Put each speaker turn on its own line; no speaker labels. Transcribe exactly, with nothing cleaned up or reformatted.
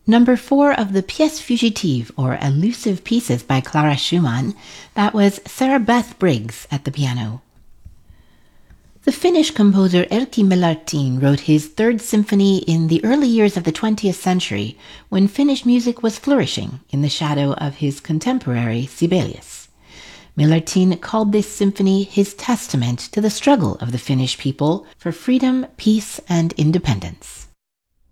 Number four of the Pièce Fugitive, or Elusive Pieces by Clara Schumann. That was Sarah Beth Briggs at the piano. The Finnish composer Erkki Melartin wrote his Third Symphony in the early years of the twentieth century, when Finnish music was flourishing in the shadow of his contemporary Sibelius. Melartin called this symphony his testament to the struggle of the Finnish people for freedom, peace, and independence.